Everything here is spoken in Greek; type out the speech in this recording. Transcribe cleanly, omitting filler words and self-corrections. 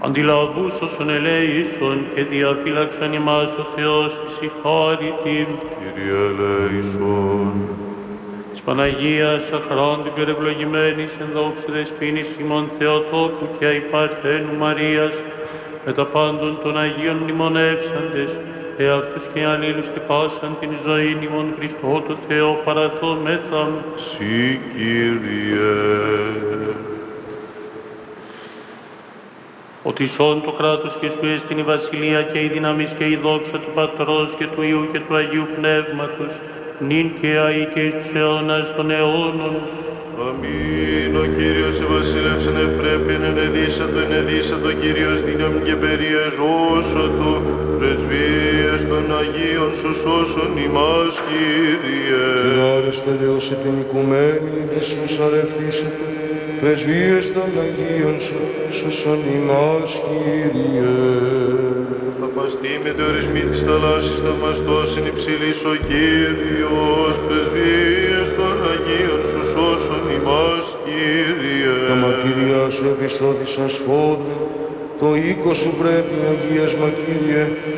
αντιλαβούς όσων ελέησον και διαφύλαξαν ημάς ο Θεός της η χάρη την. Κύριε ελέησον. Της Παναγίας αχράντου και ευλογημένης εν δόξου δεσποίνης ημών Θεοτόκου και αϊπαρθένου Μαρίας, με τα πάντων των Αγίων μνημονεύσαντες, εαυτούς και αλλήλους και πάσαν την ζωή ημών Χριστό το Θεό παραθόμεθα. Συ Κύριε. Ότι σών το κράτος και σου εστιν η βασιλεία και η δύναμις και η δόξα του Πατρός και του Υιού και του Αγίου Πνεύματος, νυν και αεί και εις τους αιώνας των αιώνων. Αμήν. Ο Κύριος ευασίλευσεν ευπρέπειεν ενεδύσατο Κύριος δύναμη και περιεζώσατο, πρεσβείες των Αγίων σου σώσον ημάς, Κύριε. Την άρεστα Θεός την οικουμένη, δε σου σαρευθήσετε, πρεσβείες των Αγίων σου σώσον ημάς, Κύριε. Θαυμαστή με το ορισμοί της θαλάσσης, θαυμαστός εν υψηλής ο Κύριος, πρεσβείες των Αγίων σου σώσον ημάς, Κύριε. Τα μαρτύρια σου επιστώθησαν σφόδρα, το οίκο σου πρέπει αγίασμα, Κύριε,